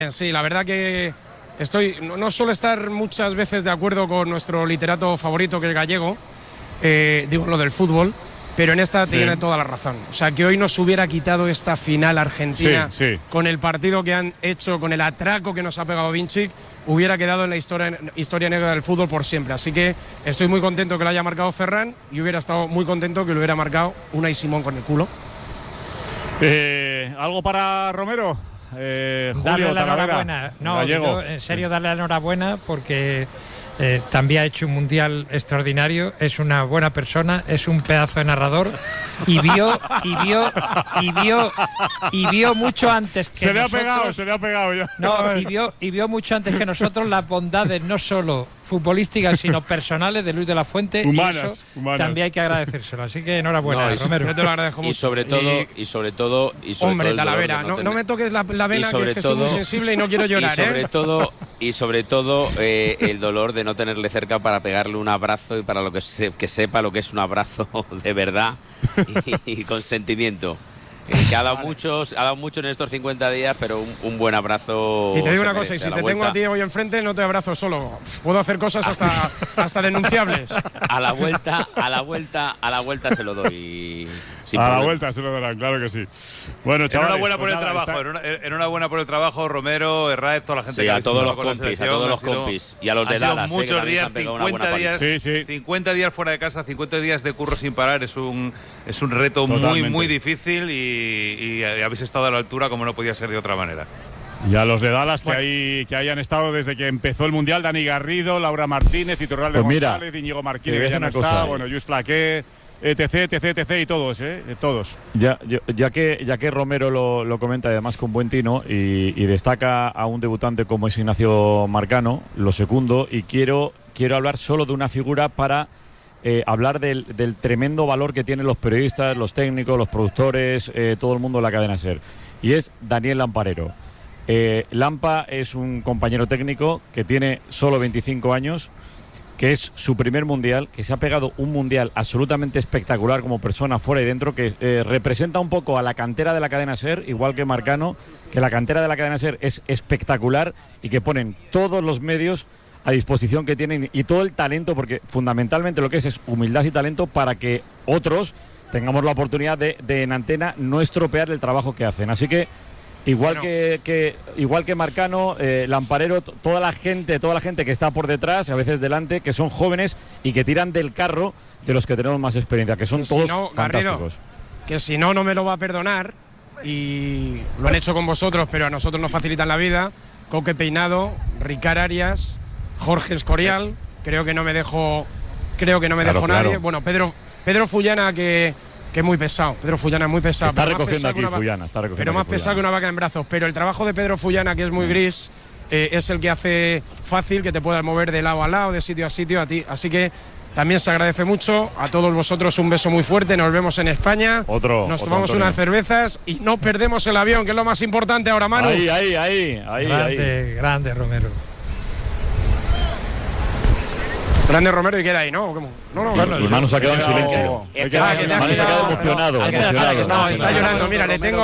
Sí, la verdad que no suelo estar muchas veces de acuerdo con nuestro literato favorito, que es Gallego, digo lo del fútbol, pero en esta tiene toda la razón. O sea, que hoy nos hubiera quitado esta final argentina con el partido que han hecho, con el atraco que nos ha pegado Vinicic, hubiera quedado en la historia negra del fútbol por siempre. Así que estoy muy contento que lo haya marcado Ferran y hubiera estado muy contento que lo hubiera marcado Unai Simón con el culo. ¿Algo para Romero? Julio, darle la enhorabuena. No, yo, en serio, darle la enhorabuena porque también ha hecho un mundial extraordinario, es una buena persona, es un pedazo de narrador y vio mucho antes que se nosotros. Se le ha pegado ya. No, y vio mucho antes que nosotros las bondades no solo futbolísticas sino personales de Luis de la Fuente, humanas. También hay que agradecérselo, así que enhorabuena, Romero. Yo te lo agradezco mucho. Y sobre todo hombre, Talavera, no me toques la vena, que estoy muy sensible y no quiero llorar. Y sobre todo el dolor de no tenerle cerca para pegarle un abrazo y para que sepa lo que es un abrazo de verdad y con sentimiento. Que ha dado mucho en estos 50 días, pero un buen abrazo. Y te digo una cosa, y si te tengo a ti hoy enfrente, no te abrazo solo. Puedo hacer cosas hasta denunciables. A la vuelta se lo doy. La vuelta se lo darán, claro que sí. Bueno, chavales, enhorabuena por el trabajo. Enhorabuena por el trabajo, Romero, Herráez, toda la gente. Sí, a todos los compis. Y a los de Dallas. Muchos días, 50 días fuera de casa, 50 días de curro sin parar. Es un reto muy difícil y habéis estado a la altura como no podía ser de otra manera. Y a los de Dallas que hayan estado desde que empezó el Mundial, Dani Garrido, Laura Martínez, Iturralde González, Íñigo Marquínez, que ya no está, Lluís Flaqué, etc. y todos, todos. Ya que Romero lo comenta además con buen tino y destaca a un debutante como es Ignacio Marcano, lo segundo, y quiero hablar solo de una figura para hablar del tremendo valor que tienen los periodistas, los técnicos, los productores, todo el mundo de la cadena SER, y es Daniel Lamparero. Lampa es un compañero técnico que tiene solo 25 años, que es su primer mundial, que se ha pegado un mundial absolutamente espectacular como persona fuera y dentro, que representa un poco a la cantera de la cadena SER, igual que Marcano, que la cantera de la cadena SER es espectacular y que ponen todos los medios a disposición que tienen y todo el talento, porque fundamentalmente lo que es humildad y talento para que otros tengamos la oportunidad de en antena no estropear el trabajo que hacen. Así que igual que Marcano, Lamparero, toda la gente que está por detrás, a veces delante, que son jóvenes y que tiran del carro de los que tenemos más experiencia, que son todos fantásticos. Garrido, que si no me lo va a perdonar, y lo han hecho con vosotros, pero a nosotros nos facilitan la vida. Coque Peinado, Ricard Arias, Jorge Escorial, creo que no me dejo nadie. Bueno, Pedro Fullana, que es muy pesado. Pedro Fullana es muy pesado. Está recogiendo aquí Fullana. Pero más pesado que una vaca en brazos. Pero el trabajo de Pedro Fullana, que es muy gris, es el que hace fácil que te puedas mover de lado a lado, de sitio a sitio a ti. Así que también se agradece mucho. A todos vosotros un beso muy fuerte. Nos vemos en España. Nos tomamos unas cervezas y no perdemos el avión, que es lo más importante ahora, Manu. Ahí. Grande, Romero. Grande Romero y queda ahí, ¿no? Manu se ha quedado en silencio. Manu se ha quedado emocionado. No, está llorando. Mira, le tengo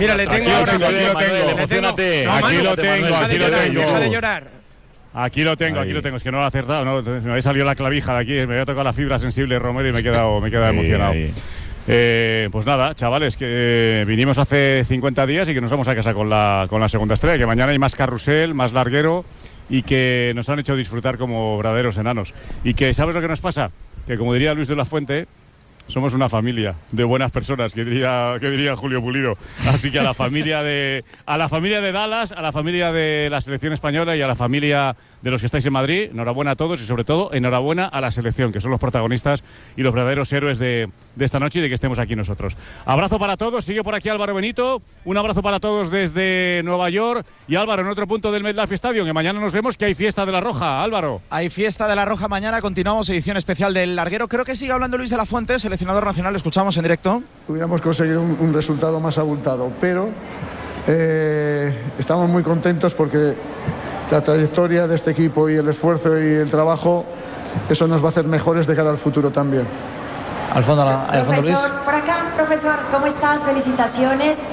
Emocionate. Aquí lo tengo. Deja de llorar. Aquí lo tengo. Es que no lo ha acertado. Me había salido la clavija de aquí. Me había tocado la fibra sensible, Romero, y me he quedado emocionado. Pues nada, chavales, que vinimos hace 50 días y que nos vamos a casa con la segunda estrella. Que mañana hay más carrusel, más larguero, y que nos han hecho disfrutar como verdaderos enanos. Y que, ¿sabes lo que nos pasa? Que, como diría Luis de la Fuente, somos una familia de buenas personas, que diría Julio Pulido. Así que a la familia de Dallas, a la familia de la selección española y a la familia de los que estáis en Madrid, enhorabuena a todos y sobre todo enhorabuena a la selección, que son los protagonistas y los verdaderos héroes de esta noche y de que estemos aquí nosotros. Abrazo para todos, sigue por aquí Álvaro Benito, un abrazo para todos desde Nueva York, y Álvaro en otro punto del MetLife Stadium, que mañana nos vemos, que hay fiesta de la Roja. Álvaro. Hay fiesta de la Roja mañana, continuamos edición especial del larguero. Creo que sigue hablando Luis de la Fuente, seleccionador nacional, lo escuchamos en directo. Hubiéramos conseguido un resultado más abultado, pero estamos muy contentos porque la trayectoria de este equipo y el esfuerzo y el trabajo, eso nos va a hacer mejores de cara al futuro también. Al fondo Luis. Profesor, por acá, profesor, ¿cómo estás? Felicitaciones.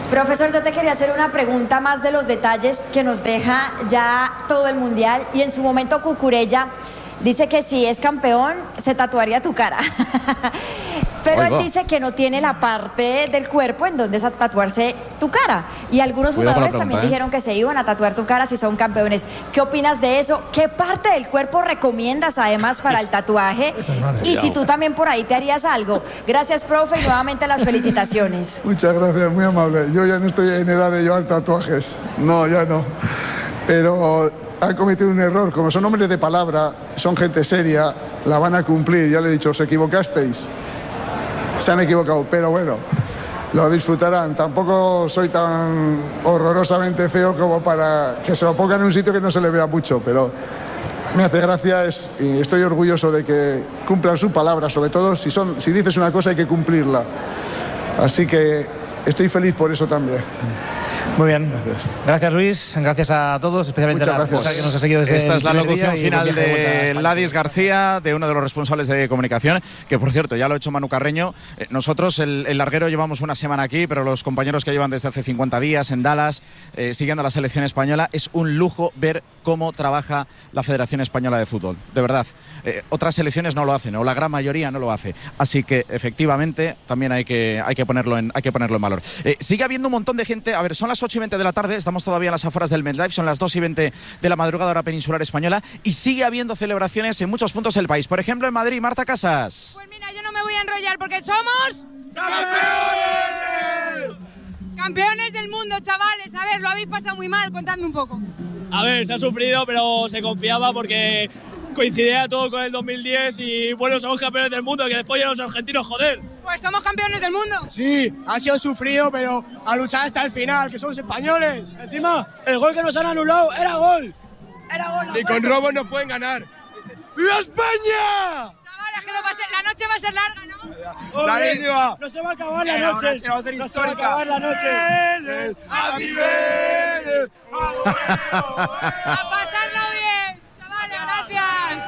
Profesor, yo te quería hacer una pregunta más de los detalles que nos deja ya todo el Mundial. Y en su momento Cucurella dice que si es campeón se tatuaría tu cara. Pero él dice que no tiene la parte del cuerpo en donde tatuarse tu cara. Y algunos jugadores también dijeron que se iban a tatuar tu cara si son campeones. ¿Qué opinas de eso? ¿Qué parte del cuerpo recomiendas además para el tatuaje? Y si tú también por ahí te harías algo. Gracias, profe, y nuevamente las felicitaciones. Muchas gracias, muy amable. Yo ya no estoy en edad de llevar tatuajes. No, ya no. Pero han cometido un error. Como son hombres de palabra, son gente seria, la van a cumplir. Ya le he dicho, os equivocasteis. Se han equivocado, pero bueno, lo disfrutarán. Tampoco soy tan horrorosamente feo como para que se lo pongan en un sitio que no se le vea mucho, pero me hace gracia y estoy orgulloso de que cumplan su palabra, sobre todo si dices una cosa hay que cumplirla. Así que estoy feliz por eso también. Muy bien. Gracias, Luis. Gracias a todos, especialmente a la prensa que nos ha seguido desde Esta es la locución final de Ladis García, de uno de los responsables de comunicación, que por cierto, ya lo ha hecho Manu Carreño. Nosotros, el larguero, llevamos una semana aquí, pero los compañeros que llevan desde hace 50 días en Dallas, siguiendo a la selección española, es un lujo ver cómo trabaja la Federación Española de Fútbol. De verdad. Otras selecciones no lo hacen, o la gran mayoría no lo hace. Así que, efectivamente, también hay que ponerlo en valor. Sigue habiendo un montón de gente. A ver, son las 8:20 de la tarde, estamos todavía en las afueras del MetLife, son las 2:20 de la madrugada hora peninsular española, y sigue habiendo celebraciones en muchos puntos del país. Por ejemplo, en Madrid, Marta Casas. Pues mira, yo no me voy a enrollar porque somos... ¡Campeones! ¡Campeones del mundo, chavales! A ver, lo habéis pasado muy mal, contadme un poco. A ver, se ha sufrido, pero se confiaba porque coincidía todo con el 2010 y bueno, somos campeones del mundo, que después ya los argentinos, joder. Pues somos campeones del mundo. Sí, ha sido sufrido, pero a luchar hasta el final, que somos españoles. Encima, el gol que nos han anulado era gol. Era gol. Y con robos nos pueden ganar. ¡Viva España! Chavales, que la noche va a ser larga, ¿no? No se va a acabar la noche. No se va a acabar la noche. ¡A pasarlo bien! Chavales, gracias.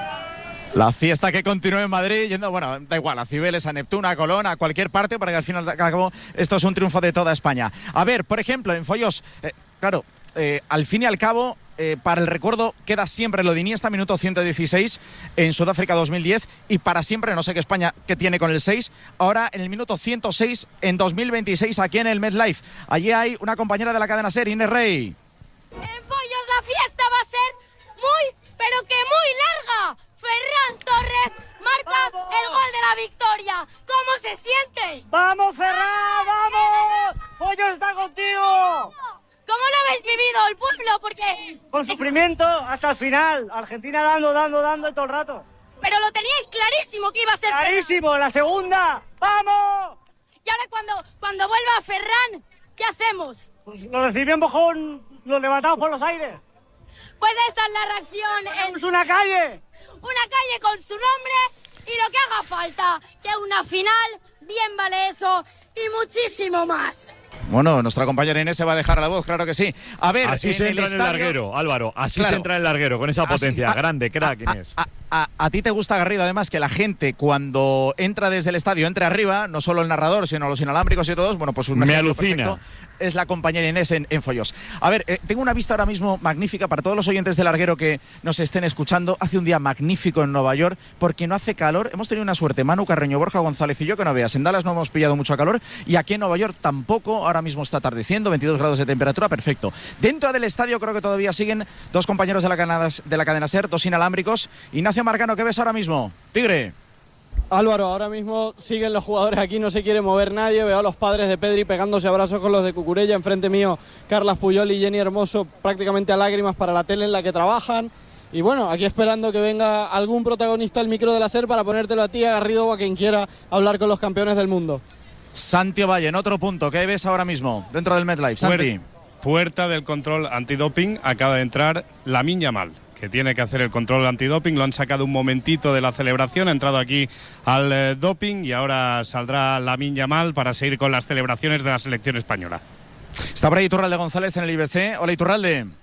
La fiesta que continúa en Madrid, yendo, bueno, da igual, a Cibeles, a Neptuno, a Colón, a cualquier parte, para que al final de cabo esto es un triunfo de toda España. A ver, por ejemplo, en Foyos, claro, al fin y al cabo, para el recuerdo queda siempre lo de Iniesta, minuto 116 en Sudáfrica 2010, y para siempre, no sé qué España que tiene con el 6, ahora en el minuto 106 en 2026 aquí en el MetLife. Allí hay una compañera de la cadena SER, Inés Rey. En Foyos la fiesta va a ser muy, pero que muy larga. Ferran Torres marca el gol de la victoria. ¿Cómo se siente? ¡Vamos, Ferran! ¡Vamos! ¡Foyos está contigo! ¿Cómo lo habéis vivido el pueblo? Porque... Con sufrimiento hasta el final. Argentina dando todo el rato. Pero lo teníais clarísimo que iba a ser ¡clarísimo! Ferran. ¡La segunda! ¡Vamos! Y ahora cuando vuelva Ferran, ¿qué hacemos? Pues lo recibimos lo levantamos por los aires. Pues esta es la reacción. ¡Tenemos una calle! Una calle con su nombre y lo que haga falta, que una final, bien vale eso y muchísimo más. Bueno, nuestra compañera Inés se va a dejar la voz, claro que sí. A ver, así se entra en el larguero, Álvaro. Así se entra en el larguero, con esa potencia. Grande, crack, Inés. A ti te gusta, Garrido, además, que la gente cuando entra desde el estadio entre arriba, no solo el narrador, sino los inalámbricos y todos, bueno, pues me alucina. Es la compañera Inés en Foyos. A ver, tengo una vista ahora mismo magnífica para todos los oyentes del larguero que nos estén escuchando. Hace un día magnífico en Nueva York porque no hace calor. Hemos tenido una suerte, Manu Carreño, Borja González y yo, que no veas. En Dallas no hemos pillado mucho calor y aquí en Nueva York tampoco. Ahora mismo está atardeciendo, 22 grados de temperatura, perfecto. Dentro del estadio creo que todavía siguen dos compañeros de la cadena SER, dos inalámbricos. Ignacio Marcano, ¿qué ves ahora mismo? Tigre. Álvaro, ahora mismo siguen los jugadores aquí, no se quiere mover nadie. Veo a los padres de Pedri pegándose abrazos con los de Cucurella. Enfrente mío, Carlas Puyol y Jenny Hermoso prácticamente a lágrimas para la tele en la que trabajan. Y bueno, aquí esperando que venga algún protagonista al micro de la SER para ponértelo a ti, a Garrido o a quien quiera hablar con los campeones del mundo. Santi Ovalle, en otro punto, ¿qué ves ahora mismo dentro del MetLife? Santi. Puerta del control antidoping, acaba de entrar Lamine Yamal, que tiene que hacer el control antidoping. Lo han sacado un momentito de la celebración, ha entrado aquí al doping y ahora saldrá Lamine Yamal para seguir con las celebraciones de la selección española. Está por ahí Iturralde González en el IBC. Hola, Iturralde.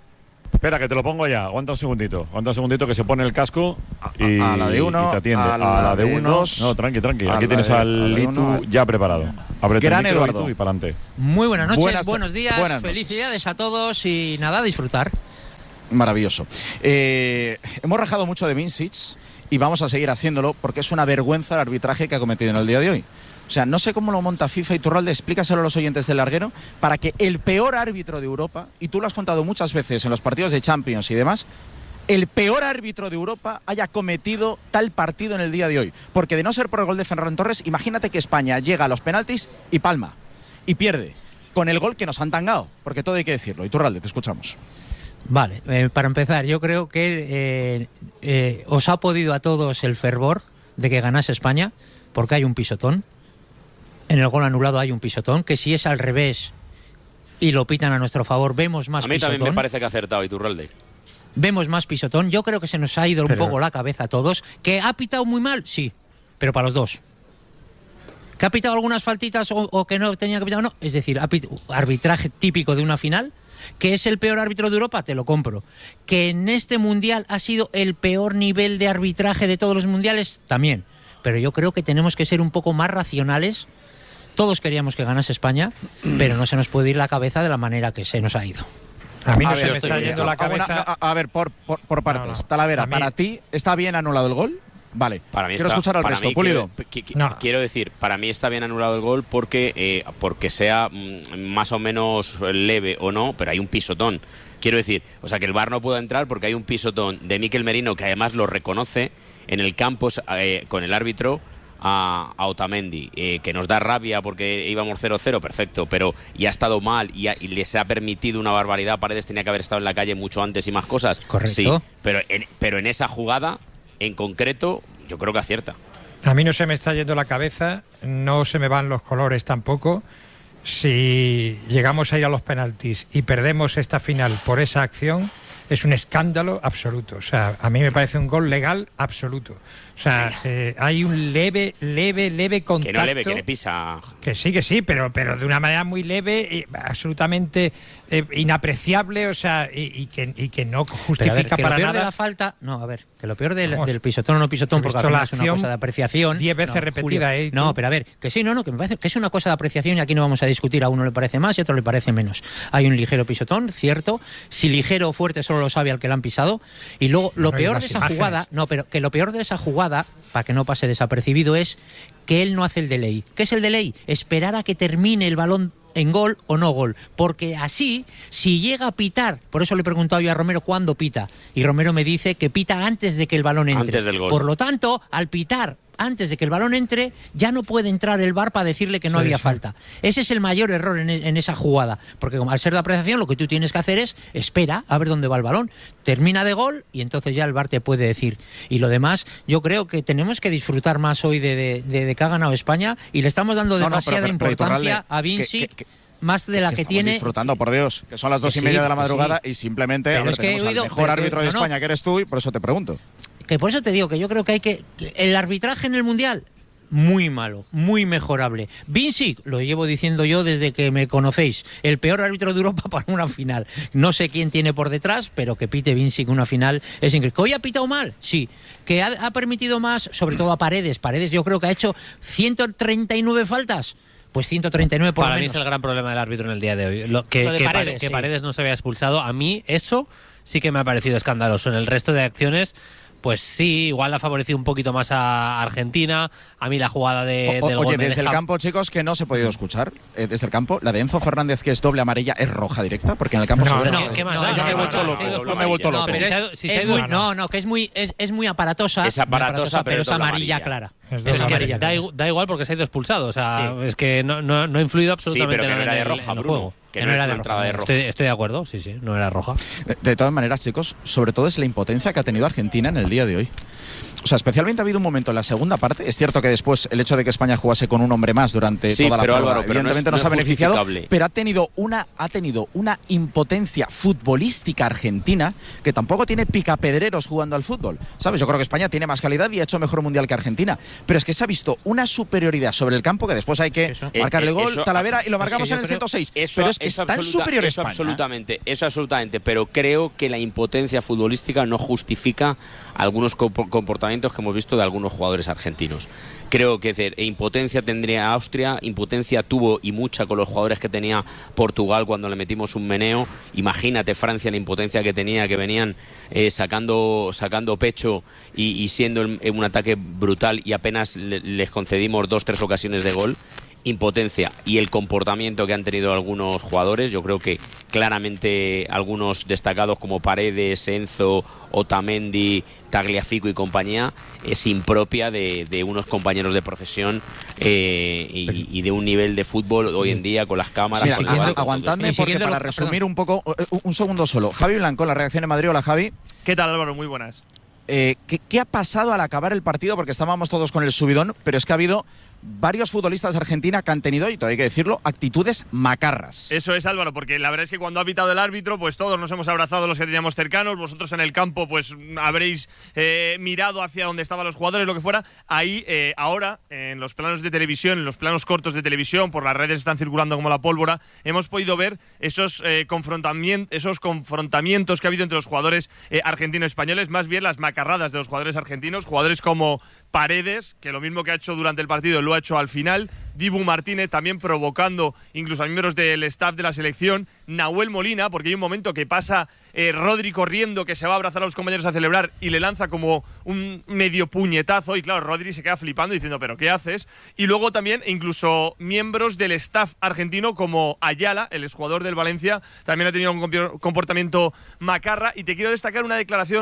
Espera, que te lo pongo ya. Aguanta un segundito que se pone el casco y, a la de uno, y te atiende. a la de uno. dos, no, tranqui. Aquí tienes al Itu ya preparado. Ábrete Gran el micro, Eduardo. Itu, y para adelante. Muy buenas noches, buenos días, buenas felicidades a todos y nada, a disfrutar. Maravilloso. Hemos rajado mucho de Vincic y vamos a seguir haciéndolo porque es una vergüenza el arbitraje que ha cometido en el día de hoy. O sea, no sé cómo lo monta FIFA. y Iturralde, explícaselo a los oyentes del larguero para que el peor árbitro de Europa, y tú lo has contado muchas veces en los partidos de Champions y demás, el peor árbitro de Europa haya cometido tal partido en el día de hoy. Porque de no ser por el gol de Ferran Torres, imagínate que España llega a los penaltis y palma, y pierde, con el gol que nos han tangado, porque todo hay que decirlo. Iturralde, te escuchamos. Vale, para empezar, yo creo que os ha podido a todos el fervor de que ganase España, porque hay un pisotón. En el gol anulado hay un pisotón, que si es al revés y lo pitan a nuestro favor, vemos más pisotón. A mí también me parece que ha acertado Iturralde. Vemos más pisotón. Yo creo que se nos ha ido un poco la cabeza a todos. ¿Que ha pitado muy mal? Sí, pero para los dos. ¿Que ha pitado algunas faltitas o que no tenía que pitar? No, es decir, arbitraje típico de una final. ¿Que es el peor árbitro de Europa? Te lo compro. ¿Que en este mundial ha sido el peor nivel de arbitraje de todos los mundiales? También. Pero yo creo que tenemos que ser un poco más racionales. Todos queríamos que ganase España, pero no se nos puede ir la cabeza de la manera que se nos ha ido. A mí no se me está yendo la cabeza. A ver, por partes. No. Talavera, ¿para ti está bien anulado el gol? Vale. Para mí quiero escuchar al resto. Pulido. Quiero decir, para mí está bien anulado el gol porque sea más o menos leve o no, pero hay un pisotón. Quiero decir, o sea, que el VAR no pueda entrar porque hay un pisotón de Mikel Merino que además lo reconoce en el campo con el árbitro a Otamendi, que nos da rabia porque íbamos 0-0, perfecto, pero ya ha estado mal y les ha permitido una barbaridad. Paredes tenía que haber estado en la calle mucho antes y más cosas. Correcto. Sí, pero en esa jugada en concreto yo creo que acierta. A mí no se me está yendo la cabeza, no se me van los colores tampoco. Si llegamos a ir a los penaltis y perdemos esta final por esa acción, es un escándalo absoluto. O sea, a mí me parece un gol legal absoluto. O sea, hay un leve contacto. Que no leve, que le pisa. Que sí, pero de una manera muy leve, absolutamente inapreciable, o sea, y que no justifica ver, que para lo peor nada. De la falta, no, a ver, que lo peor del pisotón o no pisotón, porque al final es una cosa de apreciación. 10 veces repetida, Julio, no, pero a ver, que sí, que me parece que es una cosa de apreciación y aquí no vamos a discutir, a uno le parece más y a otro le parece menos. Hay un ligero pisotón, cierto, si ligero o fuerte solo lo sabe al que lo han pisado, y luego lo peor de esa jugada, que lo peor de esa jugada, para que no pase desapercibido, es que él no hace el delay. ¿Qué es el delay? Esperar a que termine el balón en gol o no gol, porque así, si llega a pitar, por eso le he preguntado yo a Romero cuándo pita, y Romero me dice que pita antes de que el balón entre. Antes del gol. Por lo tanto, al pitar antes de que el balón entre, ya no puede entrar el VAR para decirle que no había falta. Ese es el mayor error en esa jugada, porque como al ser de apreciación, lo que tú tienes que hacer es espera a ver dónde va el balón, termina de gol y entonces ya el VAR te puede decir. Y lo demás, yo creo que tenemos que disfrutar más hoy de que ha ganado España y le estamos dando demasiada importancia a Vinci. Más de la que tiene. Disfrutando, por Dios, que son las 2:30 de la madrugada y simplemente tenemos al mejor árbitro de España que eres tú y por eso te pregunto. Que por eso te digo que yo creo que hay que el arbitraje en el Mundial muy malo, muy mejorable. Vinci, lo llevo diciendo yo desde que me conocéis, el peor árbitro de Europa para una final. No sé quién tiene por detrás, pero que pite Vinci una final es increíble. ¿Que hoy ha pitado mal? Sí. ¿Que ha permitido más? Sobre todo a Paredes. Paredes yo creo que ha hecho 139 faltas. Pues 139 por lo menos. Para mí es el gran problema del árbitro en el día de hoy. Que Paredes no se había expulsado. A mí eso sí que me ha parecido escandaloso. En el resto de acciones, pues sí, igual ha favorecido un poquito más a Argentina. A mí la jugada del gol. Oye, desde el campo, chicos, que no se ha podido escuchar, desde el campo, la de Enzo Fernández, que es doble amarilla, ¿es roja directa? Porque en el campo ¿qué más? Yo me he vuelto loco. No, que es muy aparatosa. Es aparatosa, pero es amarilla clara. Da igual porque se ha ido expulsado. O sea, es que no ha influido absolutamente nada. Sí, pero que no era de roja, Bruno. Que no era una entrada de roja. Estoy de acuerdo, sí, no era roja. De todas maneras, chicos, sobre todo es la impotencia que ha tenido Argentina en el día de hoy. O sea, especialmente ha habido un momento en la segunda parte. Es cierto que después el hecho de que España jugase con un hombre más durante toda la prueba, evidentemente nos ha beneficiado, pero ha tenido una impotencia futbolística argentina que tampoco tiene picapedreros jugando al fútbol. ¿Sabes? Yo creo que España tiene más calidad y ha hecho mejor mundial que Argentina. Pero es que se ha visto una superioridad sobre el campo que después hay que marcar el gol, Talavera, y lo marcamos en el 106. Pero es eso tan superior a España. Eso absolutamente, pero creo que la impotencia futbolística no justifica algunos comportamientos que hemos visto de algunos jugadores argentinos. Creo que impotencia tendría Austria, impotencia tuvo y mucha con los jugadores que tenía Portugal cuando le metimos un meneo. Imagínate Francia, la impotencia que tenía, que venían sacando pecho y siendo un ataque brutal y apenas les concedimos 2-3 ocasiones de gol. Impotencia y el comportamiento que han tenido algunos jugadores, yo creo que claramente algunos destacados como Paredes, Enzo, Otamendi, Tagliafico y compañía, es impropia de unos compañeros de profesión y de un nivel de fútbol hoy en día con las cámaras. Mira, aguantadme porque para resumir un poco, un segundo solo. Javi Blanco, la reacción en Madrid. Hola, Javi. ¿Qué tal, Álvaro? Muy buenas. ¿Qué ha pasado al acabar el partido? Porque estábamos todos con el subidón, pero es que ha habido varios futbolistas de Argentina que han tenido, y todo hay que decirlo, actitudes macarras. Eso es, Álvaro, porque la verdad es que cuando ha pitado el árbitro, pues todos nos hemos abrazado los que teníamos cercanos, vosotros en el campo pues habréis mirado hacia donde estaban los jugadores, lo que fuera. Ahí, ahora, en los planos de televisión, en los planos cortos de televisión, por las redes están circulando como la pólvora, hemos podido ver esos confrontamientos que ha habido entre los jugadores argentinos-españoles, más bien las macarradas de los jugadores argentinos, jugadores como Paredes, que lo mismo que ha hecho durante el partido lo ha hecho al final, Dibu Martínez también provocando incluso a miembros del staff de la selección, Nahuel Molina, porque hay un momento que pasa Rodri corriendo, que se va a abrazar a los compañeros a celebrar y le lanza como un medio puñetazo y claro, Rodri se queda flipando diciendo ¿pero qué haces? Y luego también incluso miembros del staff argentino como Ayala, el exjugador del Valencia, también ha tenido un comportamiento macarra. Y te quiero destacar un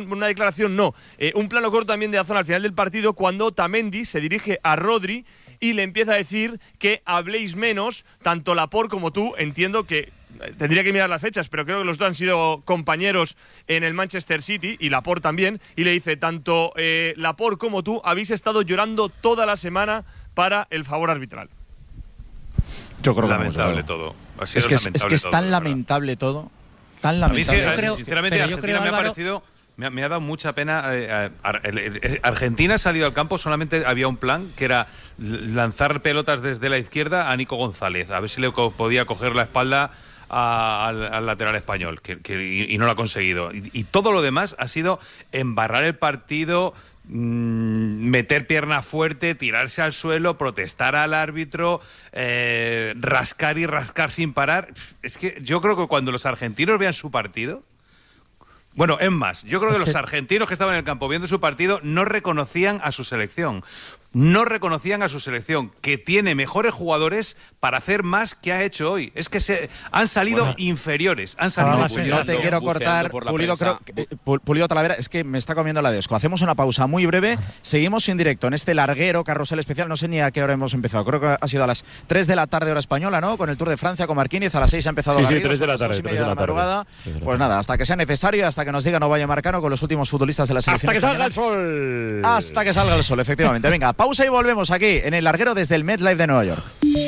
plano corto también de la zona al final del partido cuando Otamendi se dirige a Rodri y le empieza a decir que habléis menos, tanto Laporte como tú. Entiendo que tendría que mirar las fechas, pero creo que los dos han sido compañeros en el Manchester City y Laporte también, y le dice, tanto Laporte como tú habéis estado llorando toda la semana para el favor arbitral. Yo creo que lamentable todo. Es que es tan lamentable todo, tan lamentable. Sinceramente, Argentina me ha parecido... Me ha dado mucha pena. Argentina ha salido al campo, solamente había un plan, que era lanzar pelotas desde la izquierda a Nico González, a ver si le podía coger la espalda al lateral español, y no lo ha conseguido. Y todo lo demás ha sido embarrar el partido, meter pierna fuerte, tirarse al suelo, protestar al árbitro, rascar y rascar sin parar. Es que yo creo que cuando los argentinos vean su partido... Bueno, es más, yo creo que los argentinos que estaban en el campo viendo su partido no reconocían a su selección. Que tiene mejores jugadores para hacer más que ha hecho hoy. Es que han salido inferiores. No te quiero cortar, Pulido Talavera, es que me está comiendo la desco. Hacemos una pausa muy breve, seguimos en directo en este larguero carrusel especial. No sé ni a qué hora hemos empezado, creo que ha sido a las 3 de la tarde hora española, ¿no? Con el Tour de Francia con Marquínez, a las 6 ha empezado la 3 de la tarde, 3 de la madrugada. Pues nada, hasta que sea necesario, hasta que nos diga Valle Marcano con los últimos futbolistas de la selección. Hasta que salga el sol. Hasta que salga el sol, efectivamente. Venga, pausa y volvemos aquí en el larguero desde el MetLife de Nueva York.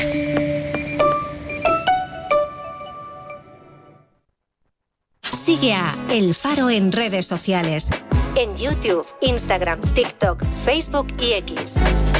Sigue a El Faro en redes sociales. En YouTube, Instagram, TikTok, Facebook y X.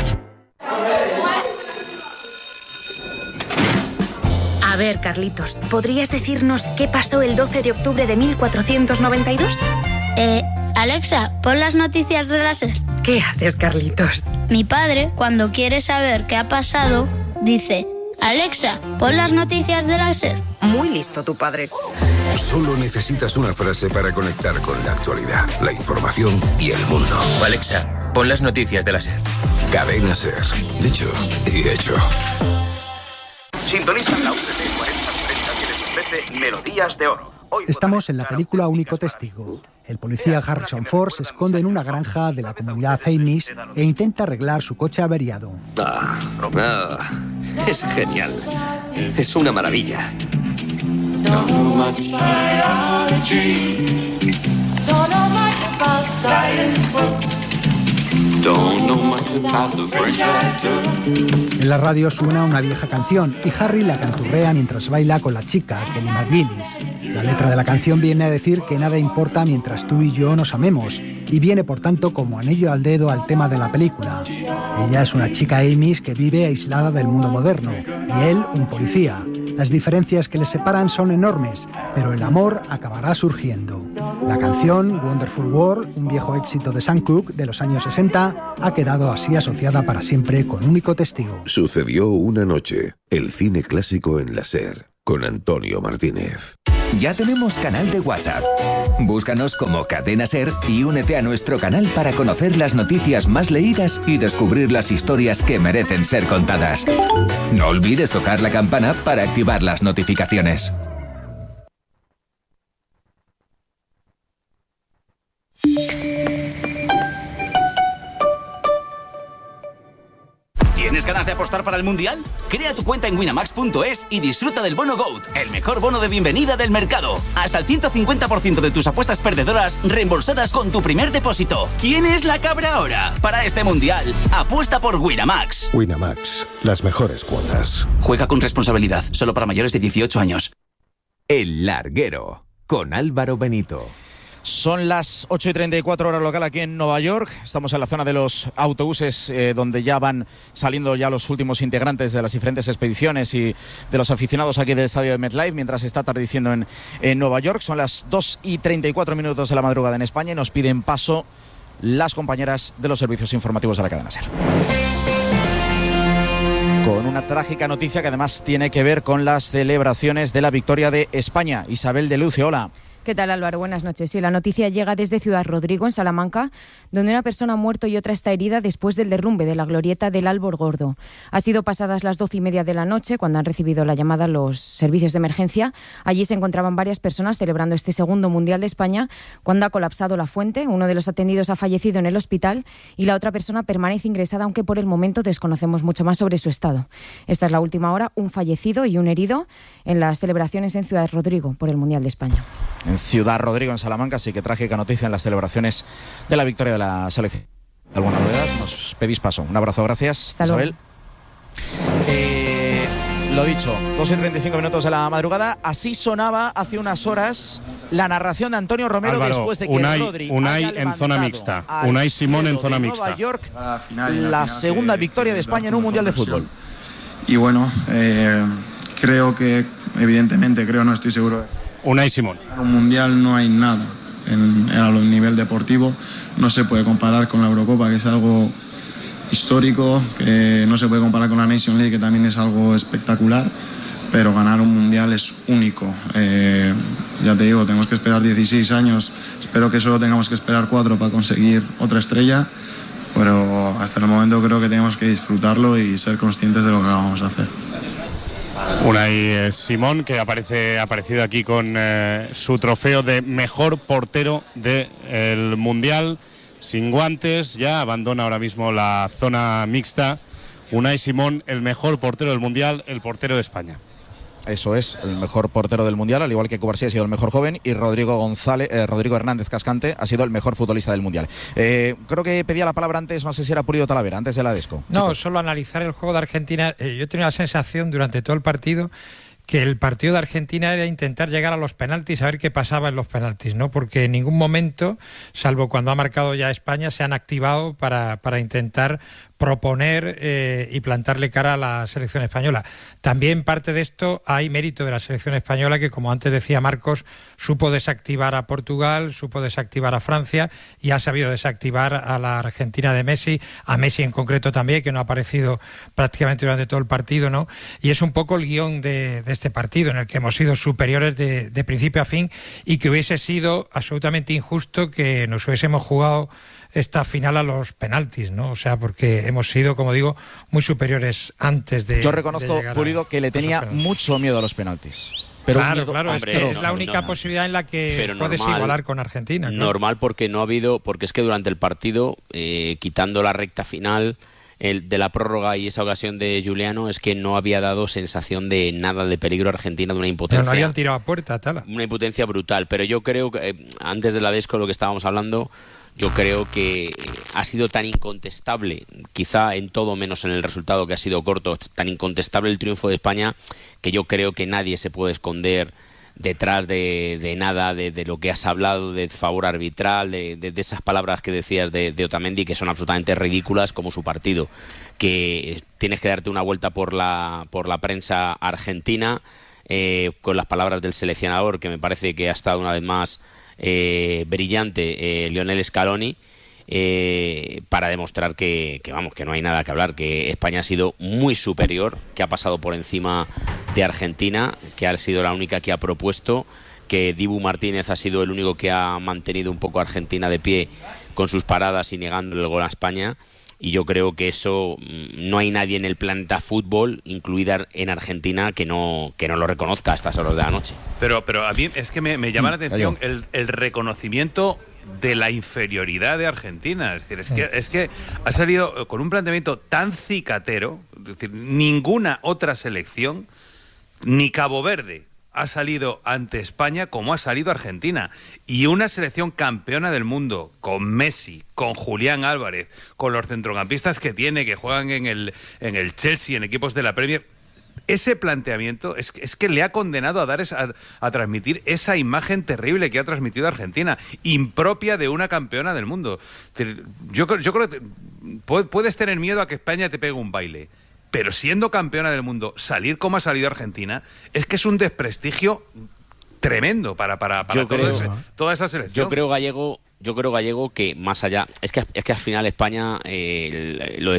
A ver, Carlitos, ¿podrías decirnos qué pasó el 12 de octubre de 1492? Alexa, pon las noticias de la SER. ¿Qué haces, Carlitos? Mi padre, cuando quiere saber qué ha pasado, dice: Alexa, pon las noticias de la SER. Muy listo tu padre. Solo necesitas una frase para conectar con la actualidad, la información y el mundo. Alexa, pon las noticias de la SER. Cadena SER. Dicho y hecho. Sintoniza la UTC 4040 que les ofrece Melodías de Oro. Estamos en la película Único Testigo. El policía Harrison Ford se esconde en una granja de la comunidad Amish e intenta arreglar su coche averiado. Es genial. Es una maravilla. En la radio suena una vieja canción y Harry la canturrea mientras baila con la chica, Kelly McGillis. La letra de la canción viene a decir que nada importa mientras tú y yo nos amemos, y viene por tanto como anillo al dedo al tema de la película. Ella es una chica Amish que vive aislada del mundo moderno, y él un policía. Las diferencias que les separan son enormes, pero el amor acabará surgiendo. La canción Wonderful World, un viejo éxito de Sam Cooke de los años 60, ha quedado así asociada para siempre con único testigo. Sucedió una noche, el cine clásico en la SER, con Antonio Martínez. Ya tenemos canal de WhatsApp. Búscanos como Cadena SER y únete a nuestro canal para conocer las noticias más leídas y descubrir las historias que merecen ser contadas. No olvides tocar la campana para activar las notificaciones. ¿Tienes ganas de apostar para el Mundial? Crea tu cuenta en winamax.es y disfruta del bono GOAT, el mejor bono de bienvenida del mercado. Hasta el 150% de tus apuestas perdedoras reembolsadas con tu primer depósito. ¿Quién es la cabra ahora? Para este Mundial, apuesta por Winamax. Winamax, las mejores cuotas. Juega con responsabilidad, solo para mayores de 18 años. El Larguero, con Álvaro Benito. Son las 8:34 hora local aquí en Nueva York. Estamos en la zona de los autobuses donde ya van saliendo ya los últimos integrantes de las diferentes expediciones y de los aficionados aquí del estadio de MetLife, mientras está atardeciendo en Nueva York. Son las 2:34 minutos de la madrugada en España y nos piden paso las compañeras de los servicios informativos de la cadena SER. Con una trágica noticia que además tiene que ver con las celebraciones de la victoria de España. Isabel de Lucio, hola. ¿Qué tal, Álvaro? Buenas noches. Sí, la noticia llega desde Ciudad Rodrigo, en Salamanca, donde una persona ha muerto y otra está herida después del derrumbe de la glorieta del Árbol Gordo. Ha sido pasadas las 12:30 de la noche cuando han recibido la llamada los servicios de emergencia. Allí se encontraban varias personas celebrando este segundo Mundial de España cuando ha colapsado la fuente. Uno de los atendidos ha fallecido en el hospital y la otra persona permanece ingresada, aunque por el momento desconocemos mucho más sobre su estado. Esta es la última hora, un fallecido y un herido en las celebraciones en Ciudad Rodrigo por el Mundial de España. En Ciudad Rodrigo, en Salamanca, sí que trágica noticia en las celebraciones de la victoria de la selección. ¿Alguna novedad? Nos pedís paso. Un abrazo, gracias, hasta Isabel. Lo dicho, 2:35 minutos de la madrugada. Así sonaba hace unas horas la narración de Antonio Romero, Álvaro, después de que Unai en zona mixta. Unai Simón en zona mixta. Nueva York, la segunda victoria de España en un Mundial de Fútbol. Y bueno, creo que, evidentemente, no estoy seguro. Unai Simón. En un Mundial no hay nada a nivel deportivo. No se puede comparar con la Eurocopa, que es algo histórico, que no se puede comparar con la Nation League, que también es algo espectacular, pero ganar un Mundial es único. Ya te digo, tenemos que esperar 16 años, espero que solo tengamos que esperar 4 para conseguir otra estrella, pero hasta el momento creo que tenemos que disfrutarlo y ser conscientes de lo que vamos a hacer. Unai Simón, que ha aparecido aquí con su trofeo de mejor portero del Mundial, sin guantes, ya abandona ahora mismo la zona mixta. Unai Simón, el mejor portero del Mundial, el portero de España. Eso es, el mejor portero del Mundial, al igual que Cubarsí ha sido el mejor joven y Rodrigo Hernández Cascante ha sido el mejor futbolista del Mundial. Creo que pedía la palabra antes, no sé si era Pulido Talavera, antes de la Desco. No, chicos. Solo analizar el juego de Argentina. Yo tenía la sensación durante todo el partido que el partido de Argentina era intentar llegar a los penaltis, a ver qué pasaba en los penaltis, ¿no? Porque en ningún momento, salvo cuando ha marcado ya España, se han activado para intentar proponer y plantarle cara a la selección española. También parte de esto hay mérito de la selección española, que, como antes decía Marcos, supo desactivar a Portugal, supo desactivar a Francia y ha sabido desactivar a la Argentina de Messi, a Messi en concreto también, que no ha aparecido prácticamente durante todo el partido, ¿no? Y es un poco el guión de este partido, en el que hemos sido superiores de principio a fin y que hubiese sido absolutamente injusto que nos hubiésemos jugado esta final a los penaltis, ¿no? O sea, porque hemos sido, como digo, muy superiores antes de. Yo reconozco, Pulido, que le tenía mucho miedo a los penaltis. Pero claro, hombre, es que es la única posibilidad en la que puedes igualar con Argentina. Claro. Normal, porque no ha habido, porque es que durante el partido, quitando la recta final de la prórroga y esa ocasión de Giuliano, es que no había dado sensación de nada de peligro a Argentina, de una impotencia. Pero no habían tirado a puerta, Tala. Una impotencia brutal, pero yo creo que antes de la Desco, lo que estábamos hablando, yo creo que ha sido tan incontestable, quizá en todo menos en el resultado, que ha sido corto, tan incontestable el triunfo de España, que yo creo que nadie se puede esconder detrás de nada, de lo que has hablado, de favor arbitral, de esas palabras que decías de Otamendi, que son absolutamente ridículas, como su partido, que tienes que darte una vuelta por la prensa argentina, con las palabras del seleccionador, que me parece que ha estado una vez más brillante, Lionel Scaloni, para demostrar que no hay nada que hablar, que España ha sido muy superior, que ha pasado por encima de Argentina, que ha sido la única que ha propuesto, que Dibu Martínez ha sido el único que ha mantenido un poco a Argentina de pie con sus paradas y negándole el gol a España. Y yo creo que eso no hay nadie en el planeta fútbol, incluida en Argentina, que no lo reconozca a estas horas de la noche. Pero a mí es que me llama la atención el reconocimiento de la inferioridad de Argentina. Es decir, es que ha salido con un planteamiento tan cicatero. Es decir, ninguna otra selección, ni Cabo Verde, ha salido ante España como ha salido Argentina. Y una selección campeona del mundo, con Messi, con Julián Álvarez, con los centrocampistas que tiene, que juegan en el Chelsea, en equipos de la Premier. Ese planteamiento es que le ha condenado a transmitir esa imagen terrible que ha transmitido Argentina, impropia de una campeona del mundo. Yo creo que puedes tener miedo a que España te pegue un baile, pero siendo campeona del mundo, salir como ha salido Argentina, es que es un desprestigio tremendo para toda esa selección. Yo creo, Gallego, que más allá, es que al final España, lo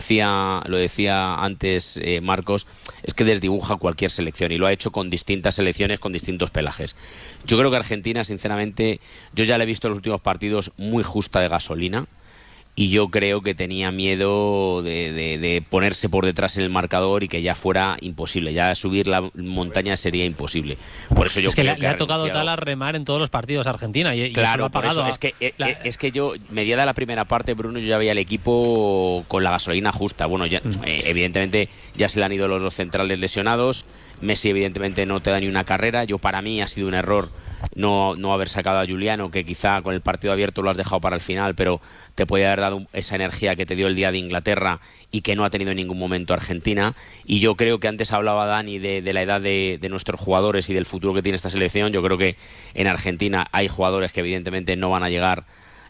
decía antes Marcos, es que desdibuja cualquier selección, y lo ha hecho con distintas selecciones, con distintos pelajes. Yo creo que Argentina, sinceramente, yo ya le he visto en los últimos partidos muy justa de gasolina, y yo creo que tenía miedo de ponerse por detrás en el marcador y que ya fuera imposible, ya subir la montaña sería imposible. Por eso yo creo que le ha tocado tal a remar en todos los partidos a Argentina, y claro, eso lo ha pagado. Es que yo, mediada la primera parte, Bruno, yo ya veía el equipo con la gasolina justa. Bueno, ya, evidentemente ya se le han ido los centrales lesionados. Messi evidentemente no te da ni una carrera. Para mí ha sido un error no haber sacado a Juliano, que quizá con el partido abierto lo has dejado para el final, pero te puede haber dado esa energía que te dio el día de Inglaterra y que no ha tenido en ningún momento Argentina. Y yo creo que antes hablaba Dani de la edad de nuestros jugadores y del futuro que tiene esta selección. Yo creo que en Argentina hay jugadores que evidentemente no van a llegar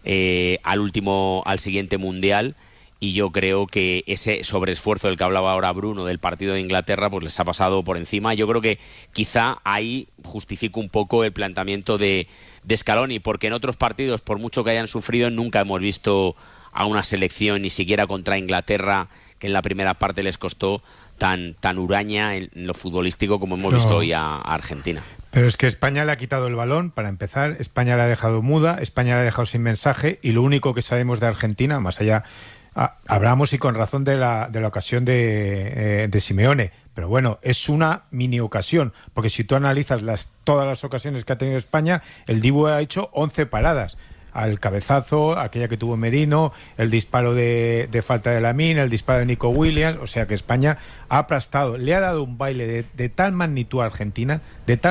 al siguiente mundial. Y yo creo que ese sobreesfuerzo del que hablaba ahora Bruno del partido de Inglaterra, pues les ha pasado por encima. Yo creo que quizá ahí justifico un poco el planteamiento de Scaloni, porque en otros partidos, por mucho que hayan sufrido, nunca hemos visto a una selección, ni siquiera contra Inglaterra, que en la primera parte les costó, tan huraña en lo futbolístico como hemos visto hoy a Argentina. Pero es que España le ha quitado el balón, para empezar. España le ha dejado muda, España le ha dejado sin mensaje, y lo único que sabemos de Argentina, más allá... hablamos, y con razón, de la ocasión de Simeone, pero bueno, es una mini ocasión, porque si tú analizas todas las ocasiones que ha tenido España, el Dibu ha hecho 11 paradas. Al cabezazo, aquella que tuvo Merino, el disparo de falta de Lamine, el disparo de Nico Williams. O sea que España ha aplastado, le ha dado un baile de tal magnitud a Argentina,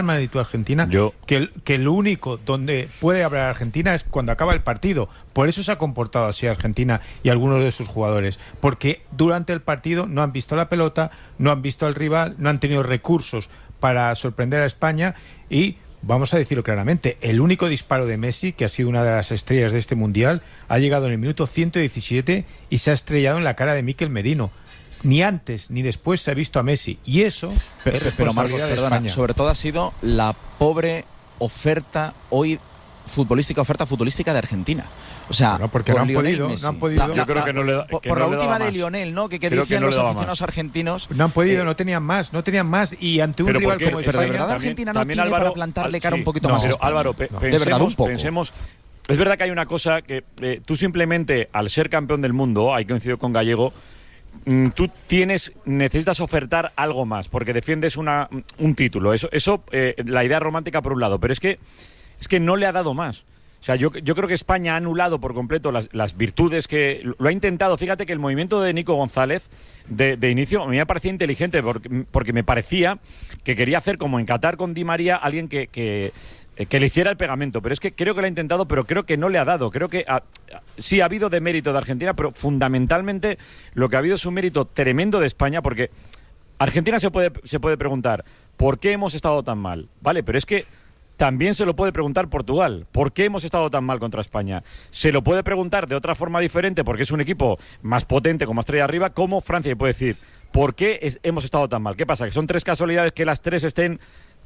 que lo único donde puede hablar Argentina es cuando acaba el partido. Por eso se ha comportado así Argentina y algunos de sus jugadores, porque durante el partido no han visto la pelota, no han visto al rival, no han tenido recursos para sorprender a España. Y vamos a decirlo claramente, el único disparo de Messi, que ha sido una de las estrellas de este Mundial, ha llegado en el minuto 117 y se ha estrellado en la cara de Mikel Merino. Ni antes ni después se ha visto a Messi, y eso es responsabilidad de España. Sobre todo ha sido la pobre oferta futbolística de Argentina. O sea, porque no han podido. Yo creo que no le da, por la última de Lionel, ¿no? Que decían los aficionados argentinos. No han podido, no tenían más. Y ante un rival como España. Pero de verdad Argentina no tiene para plantarle cara un poquito más a España. Álvaro, pensemos. Es verdad que hay una cosa que tú simplemente, al ser campeón del mundo, ahí coincido con Gallego, tú necesitas ofertar algo más, porque defiendes un título. Eso la idea romántica por un lado, pero es que no le ha dado más. O sea, yo creo que España ha anulado por completo las virtudes que... Lo ha intentado. Fíjate que el movimiento de Nico González de inicio a mí me parecía inteligente, porque me parecía que quería hacer como en Qatar con Di María, alguien que le hiciera el pegamento. Pero es que creo que lo ha intentado, pero creo que no le ha dado. Creo que sí ha habido de mérito de Argentina, pero fundamentalmente lo que ha habido es un mérito tremendo de España, porque Argentina se puede preguntar ¿por qué hemos estado tan mal? Vale, pero es que también se lo puede preguntar Portugal. ¿Por qué hemos estado tan mal contra España? Se lo puede preguntar de otra forma diferente, porque es un equipo más potente, como estrella arriba, como Francia. Y puede decir, ¿por qué hemos estado tan mal? ¿Qué pasa? ¿Que son tres casualidades que las tres estén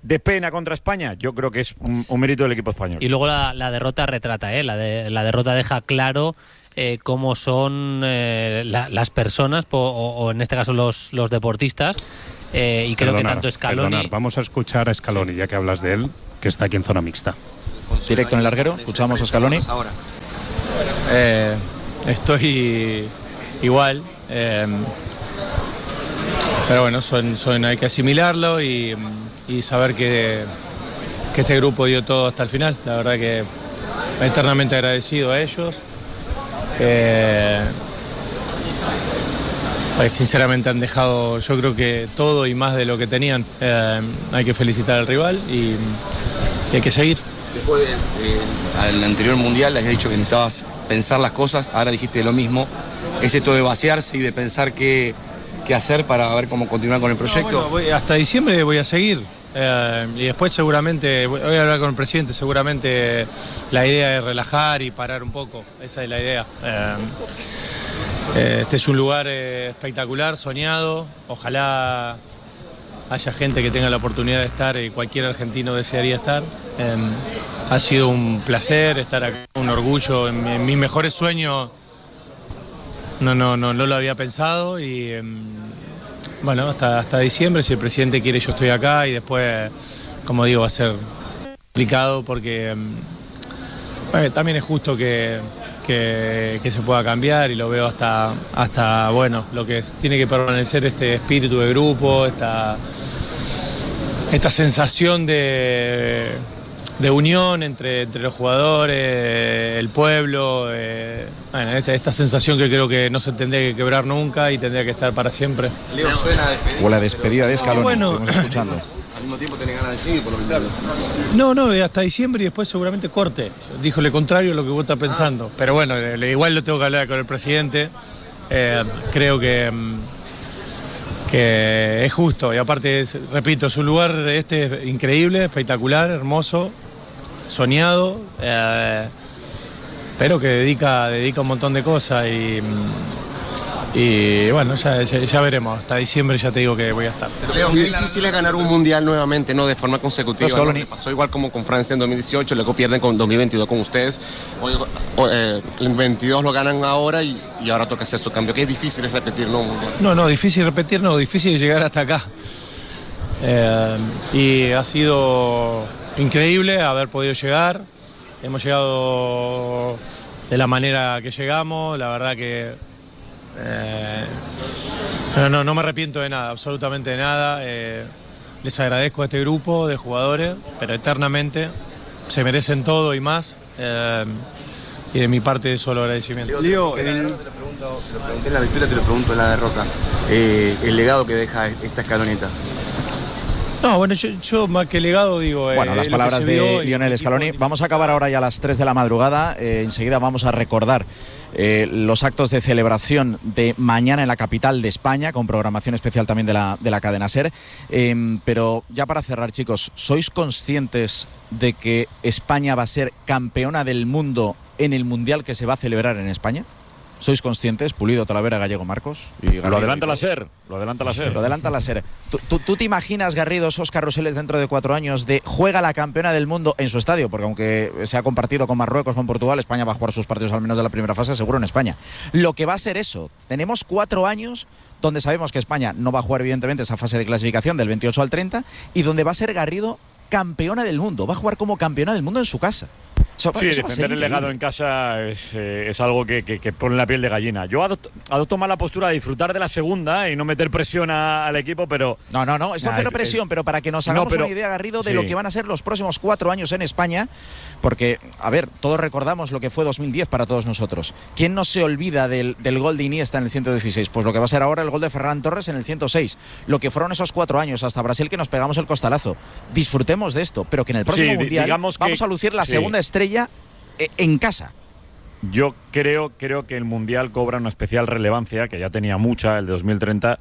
de pena contra España, yo creo que es un mérito del equipo español. Y luego la derrota retrata, la derrota deja claro cómo son las personas, o en este caso los deportistas, y creo que tanto Scaloni... Vamos a escuchar a Scaloni, ya que hablas de él, que está aquí en zona mixta. Directo en el larguero, escuchamos a Scaloni. Estoy igual, pero bueno, hay que asimilarlo y saber que este grupo dio todo hasta el final. La verdad que eternamente agradecido a ellos. Sinceramente han dejado, yo creo que todo y más de lo que tenían. Hay que felicitar al rival y hay que seguir. Después del anterior mundial le has dicho que necesitabas pensar las cosas, ahora dijiste lo mismo. ¿Es esto de vaciarse y de pensar qué hacer para ver cómo continuar con el proyecto? Bueno, hasta diciembre voy a seguir. Y después seguramente voy a hablar con el presidente. Seguramente la idea es relajar y parar un poco. Esa es la idea. Este es un lugar espectacular, soñado. Ojalá haya gente que tenga la oportunidad de estar, y cualquier argentino desearía estar. Ha sido un placer estar acá, un orgullo. En mis mejores sueños no lo había pensado, y bueno, hasta diciembre, si el presidente quiere, yo estoy acá, y después, como digo, va a ser complicado porque también es justo que se pueda cambiar, y lo veo hasta bueno, lo que tiene que permanecer, este espíritu de grupo, esta sensación de unión entre los jugadores, el pueblo, bueno, esta sensación que creo que no se tendría que quebrar nunca y tendría que estar para siempre. Leo, suena despedida. O la despedida de Scaloni, bueno, estamos escuchando. Al mismo tiempo tenés ganas de seguir, por lo que No, hasta diciembre, y después seguramente corte. Dijo lo contrario a lo que vos estás pensando. Pero bueno, igual lo tengo que hablar con el presidente. Creo que es justo, y aparte, repito, es un lugar increíble, espectacular, hermoso, soñado, pero que dedica un montón de cosas, y bueno, ya veremos. Hasta diciembre ya te digo que voy a estar. Pero Leo, qué difícil es ganar un mundial nuevamente, ¿no? De forma consecutiva, ¿no? Le pasó igual como con Francia en 2018, luego pierden con 2022 con ustedes. En 22 lo ganan ahora y ahora toca hacer su cambio. Qué difícil es repetir, ¿no? No, difícil repetir, no, difícil llegar hasta acá. Y ha sido increíble haber podido llegar. Hemos llegado de la manera que llegamos, la verdad que no me arrepiento de nada, absolutamente de nada. Les agradezco a este grupo de jugadores, pero eternamente se merecen todo y más, y de mi parte solo agradecimiento. Leo, te lo pregunté en la victoria, te lo pregunto en la derrota, el legado que deja esta escaloneta. No, bueno, yo más que legado digo... Bueno, las palabras de Lionel Scaloni. Vamos a acabar ahora ya a las 3 de la madrugada. Enseguida vamos a recordar los actos de celebración de mañana en la capital de España, con programación especial también de la cadena SER. Pero ya para cerrar, chicos, ¿sois conscientes de que España va a ser campeona del mundo en el Mundial que se va a celebrar en España? ¿Sois conscientes? Pulido, Talavera, Gallego, Marcos. Y lo adelanta la SER. Lo adelanta la SER. ¿Tú te imaginas, Garrido, esos carruseles dentro de 4 años de juega la campeona del mundo en su estadio? Porque aunque se ha compartido con Marruecos, con Portugal, España va a jugar sus partidos al menos de la primera fase, seguro en España. Lo que va a ser eso. Tenemos 4 años donde sabemos que España no va a jugar, evidentemente, esa fase de clasificación del 28 al 30, y donde va a ser Garrido campeona del mundo. Va a jugar como campeona del mundo en su casa. Sí, defender el legado en casa es algo que pone la piel de gallina. Yo adopto más la postura de disfrutar de la segunda y no meter presión al equipo, pero... No, es no cero presión, pero para que nos hagamos una idea, Garrido, de lo que van a ser los próximos 4 años en España, porque, a ver, todos recordamos lo que fue 2010 para todos nosotros. ¿Quién no se olvida del gol de Iniesta en el 116? Pues lo que va a ser ahora el gol de Ferran Torres en el 106. Lo que fueron esos 4 años hasta Brasil, que nos pegamos el costalazo. Disfrutemos de esto, pero que en el próximo Mundial vamos a lucir la segunda estrella en casa. Yo creo que el Mundial cobra una especial relevancia, que ya tenía mucha, el de 2030,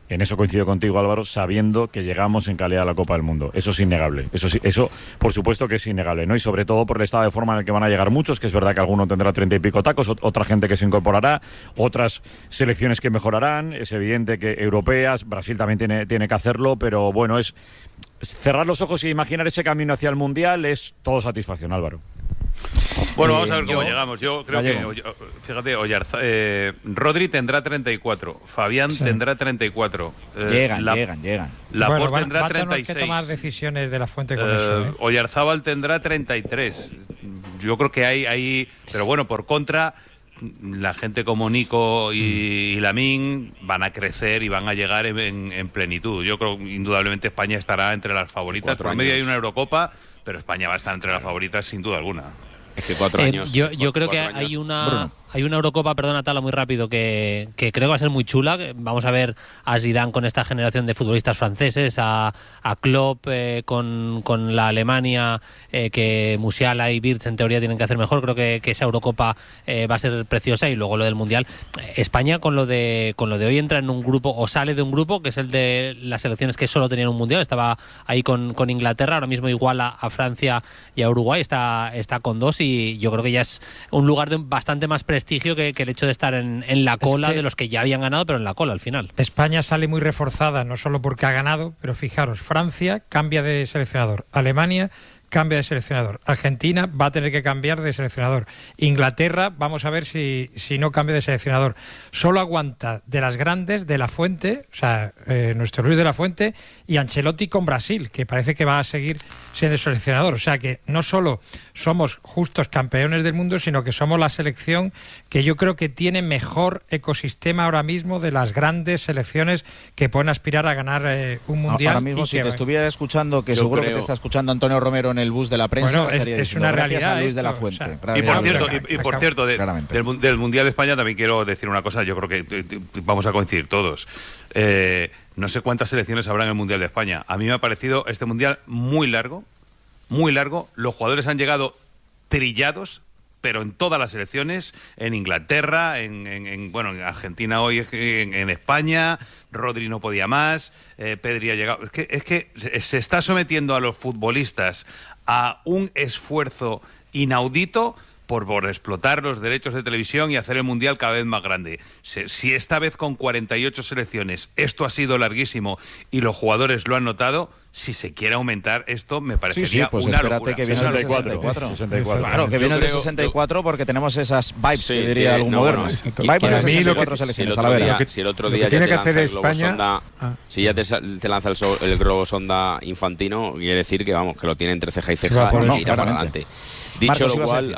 en eso coincido contigo, Álvaro, sabiendo que llegamos en calidad a la Copa del Mundo. Eso es innegable. Eso por supuesto que es innegable, ¿no? Y sobre todo por el estado de forma en el que van a llegar muchos, que es verdad que alguno tendrá 30 y pico tacos, otra gente que se incorporará, otras selecciones que mejorarán. Es evidente que europeas, Brasil también tiene que hacerlo, pero bueno, es cerrar los ojos y imaginar ese camino hacia el Mundial es todo satisfacción, Álvaro. Bueno, vamos a ver cómo llegamos. Yo creo que, fíjate, Rodri tendrá 34, Fabián tendrá 34. Llegan. Laporte tendrá 36. Va a tener que tomar decisiones de la Fuente con eso. Oyarzábal tendrá 33. Yo creo que hay... Pero bueno, por contra, la gente como Nico y Lamine van a crecer y van a llegar en plenitud. Yo creo que indudablemente España estará entre las favoritas. Por medio hay una Eurocopa, pero España va a estar entre las favoritas sin duda alguna. Es que 4 años. Yo creo que hay una Eurocopa, perdona Tala, muy rápido, que creo que va a ser muy chula. Vamos a ver a Zidane con esta generación de futbolistas franceses, a Klopp con la Alemania, que Musiala y Wirtz en teoría tienen que hacer mejor. Creo que esa Eurocopa va a ser preciosa, y luego lo del Mundial. España con lo de hoy entra en un grupo, o sale de un grupo, que es el de las selecciones que solo tenían un Mundial. Estaba ahí con Inglaterra, ahora mismo iguala a Francia y a Uruguay, está con 2, y yo creo que ya es un lugar de bastante más prestigio que el hecho de estar en la cola de los que ya habían ganado, pero en la cola al final. España sale muy reforzada, no solo porque ha ganado, pero fijaros, Francia cambia de seleccionador, Alemania cambia de seleccionador, Argentina va a tener que cambiar de seleccionador, Inglaterra vamos a ver si no cambia de seleccionador. Solo aguanta de las grandes, de la Fuente, o sea, nuestro Luis de la Fuente, y Ancelotti con Brasil, que parece que va a seguir siendo seleccionador. O sea que no solo somos justos campeones del mundo, sino que somos la selección que yo creo que tiene mejor ecosistema ahora mismo de las grandes selecciones que pueden aspirar a ganar un mundial. Ahora mismo, si te estuviera escuchando, que seguro que te está escuchando Antonio Romero en el bus de la prensa, bueno, es una realidad. Luis de la Fuente. O sea, y por cierto, del Mundial de España también quiero decir una cosa. Yo creo que vamos a coincidir todos. No sé cuántas selecciones habrá en el Mundial de España. A mí me ha parecido este Mundial muy largo. Los jugadores han llegado trillados, pero en todas las selecciones, en Inglaterra, en Argentina hoy, en España. Rodri no podía más, Pedri ha llegado. Es que se está sometiendo a los futbolistas a un esfuerzo inaudito por explotar los derechos de televisión y hacer el Mundial cada vez más grande. Si esta vez con 48 selecciones esto ha sido larguísimo y los jugadores lo han notado, si se quiere aumentar esto, me parecería pues una espérate locura. Que viene 64. Claro, que viene el de 64 porque tenemos esas vibes, que diría algún moderno. Vibes de 64 selecciones. Si el otro día tiene que ya hacer te España... si ya te lanza el globo sonda Infantino, quiere decir que vamos, que lo tiene entre ceja y ceja y irá para adelante. Dicho Marcos, lo cual,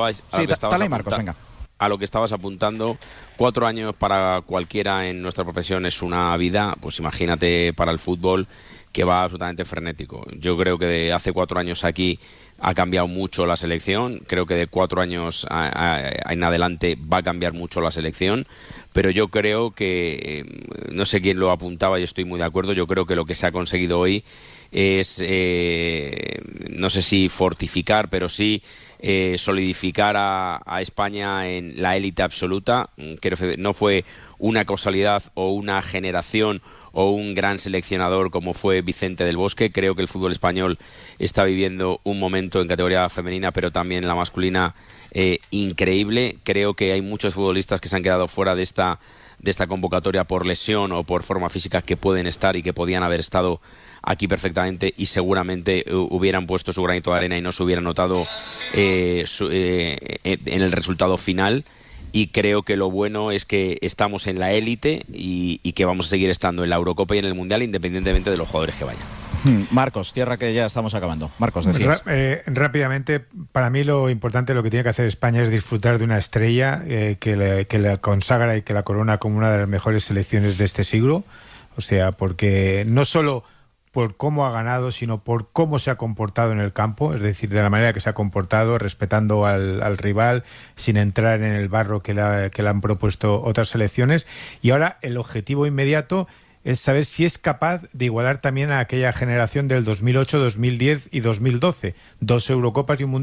a lo que estabas apuntando, 4 años para cualquiera en nuestra profesión es una vida, pues imagínate para el fútbol, que va absolutamente frenético. Yo creo que de hace 4 años aquí ha cambiado mucho la selección, creo que de 4 años en adelante va a cambiar mucho la selección, pero yo creo que, no sé quién lo apuntaba y estoy muy de acuerdo, yo creo que lo que se ha conseguido hoy es, no sé si fortificar, pero sí solidificar a España en la élite absoluta. No fue una causalidad o una generación o un gran seleccionador como fue Vicente del Bosque. Creo que el fútbol español está viviendo un momento en categoría femenina, pero también en la masculina, increíble. Creo que hay muchos futbolistas que se han quedado fuera de esta convocatoria por lesión o por forma física, que pueden estar y que podían haber estado aquí perfectamente y seguramente hubieran puesto su granito de arena y no se hubiera notado en el resultado final. Y creo que lo bueno es que estamos en la élite y que vamos a seguir estando en la Eurocopa y en el Mundial, independientemente de los jugadores que vayan. Marcos, cierra que ya estamos acabando. Marcos, decías. Rápidamente, para mí lo importante, lo que tiene que hacer España es disfrutar de una estrella que la consagra y que la corona como una de las mejores selecciones de este siglo. O sea, porque no solo por cómo ha ganado, sino por cómo se ha comportado en el campo, es decir, de la manera que se ha comportado, respetando al rival, sin entrar en el barro que le han propuesto otras selecciones. Y ahora el objetivo inmediato es saber si es capaz de igualar también a aquella generación del 2008, 2010 y 2012. 2 Eurocopas y un Mundial.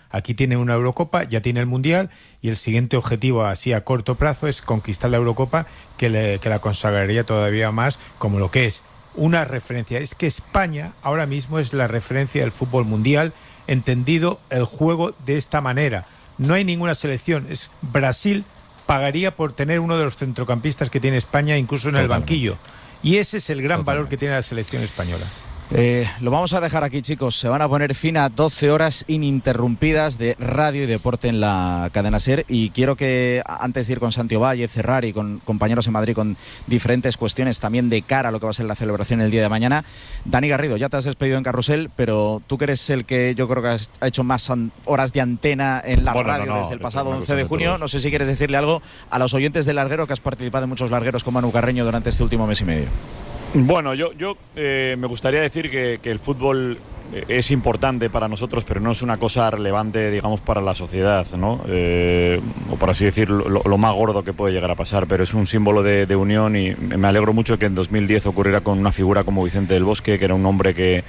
Aquí tiene una Eurocopa, ya tiene el Mundial, y el siguiente objetivo así a corto plazo es conquistar la Eurocopa, que la consagraría todavía más como lo que es una referencia. Es que España ahora mismo es la referencia del fútbol mundial, entendido el juego de esta manera. No hay ninguna selección. Brasil pagaría por tener uno de los centrocampistas que tiene España, incluso en el banquillo. Y ese es el gran valor que tiene la selección española. Lo vamos a dejar aquí, chicos. Se van a poner fin a 12 horas ininterrumpidas de radio y deporte en la cadena SER. Y quiero que, antes de ir con Santi Ovalle, cerrar y con compañeros en Madrid con diferentes cuestiones también de cara a lo que va a ser la celebración el día de mañana. Dani Garrido, ya te has despedido en Carrusel, pero tú que eres el que yo creo que ha hecho más horas de antena en la radio desde el pasado 11 de junio. No sé si quieres decirle algo a los oyentes del larguero, que has participado en muchos largueros con Manu Carreño durante este último mes y medio. Bueno, yo me gustaría decir que el fútbol es importante para nosotros, pero no es una cosa relevante, digamos, para la sociedad, ¿no? O por así decir, lo más gordo que puede llegar a pasar, pero es un símbolo de unión, y me alegro mucho que en 2010 ocurriera con una figura como Vicente del Bosque, que era un hombre que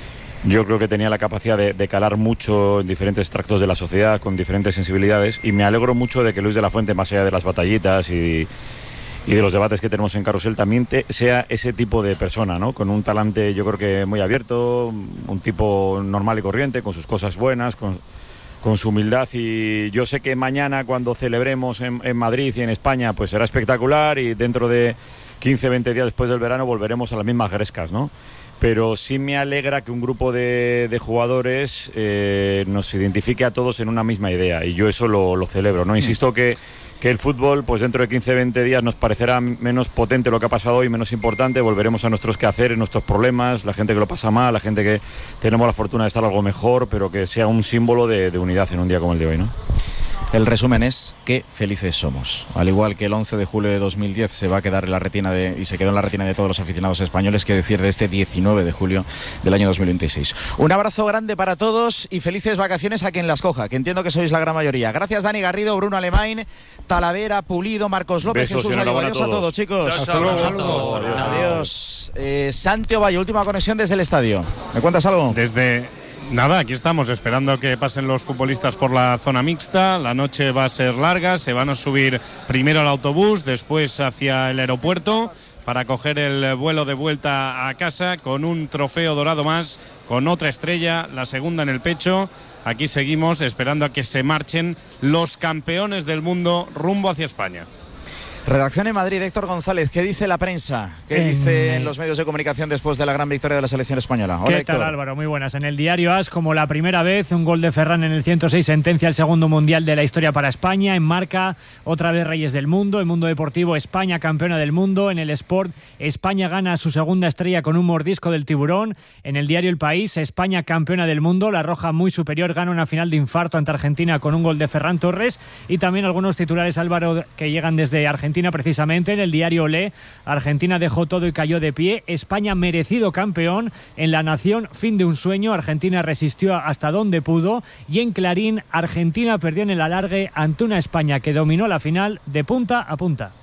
yo creo que tenía la capacidad de calar mucho en diferentes tractos de la sociedad, con diferentes sensibilidades, y me alegro mucho de que Luis de la Fuente, más allá de las batallitas y de los debates que tenemos en Carrusel, también sea ese tipo de persona, ¿no? Con un talante, yo creo que muy abierto, un tipo normal y corriente, con sus cosas buenas, con su humildad. Y yo sé que mañana, cuando celebremos en Madrid y en España, pues será espectacular, y dentro de 15, 20 días después del verano volveremos a las mismas grescas, ¿no? Pero sí me alegra que un grupo de jugadores nos identifique a todos en una misma idea, y yo eso lo celebro, ¿no? Insisto que el fútbol, pues dentro de 15, 20 días nos parecerá menos potente lo que ha pasado hoy, menos importante. Volveremos a nuestros quehaceres, nuestros problemas, la gente que lo pasa mal, la gente que tenemos la fortuna de estar algo mejor, pero que sea un símbolo de unidad en un día como el de hoy, ¿no? El resumen es que felices somos. Al igual que el 11 de julio de 2010 se va a quedar en la retina y se quedó en la retina de todos los aficionados españoles, que decir de este 19 de julio del año 2026. Un abrazo grande para todos y felices vacaciones a quien las coja, que entiendo que sois la gran mayoría. Gracias, Dani Garrido, Bruno Alemán, Talavera, Pulido, Marcos López, besos, Jesús Gallo. Adiós a todos, chicos. Hasta luego. Saludos. Adiós. Santi Ovalle, última conexión desde el estadio. ¿Me cuentas algo? Nada, aquí estamos esperando que pasen los futbolistas por la zona mixta. La noche va a ser larga, se van a subir primero al autobús, después hacia el aeropuerto para coger el vuelo de vuelta a casa con un trofeo dorado más, con otra estrella, la segunda en el pecho. Aquí seguimos esperando a que se marchen los campeones del mundo rumbo hacia España. Redacción en Madrid, Héctor González, ¿qué dice la prensa? ¿Qué dicen los medios de comunicación después de la gran victoria de la selección española? Hola, ¿qué tal, Álvaro? Muy buenas. En el diario AS, como la primera vez, un gol de Ferran en el 106 sentencia el segundo mundial de la historia para España. En Marca, otra vez Reyes del Mundo. En Mundo Deportivo, España campeona del mundo. En el Sport, España gana su segunda estrella con un mordisco del tiburón. En el diario El País, España campeona del mundo. La Roja, muy superior, gana una final de infarto ante Argentina con un gol de Ferran Torres. Y también algunos titulares, Álvaro, que llegan desde Argentina precisamente. En el diario Olé, Argentina dejó todo y cayó de pie. España merecido campeón. En La Nación, fin de un sueño. Argentina resistió hasta donde pudo. Y en Clarín, Argentina perdió en el alargue ante una España que dominó la final de punta a punta.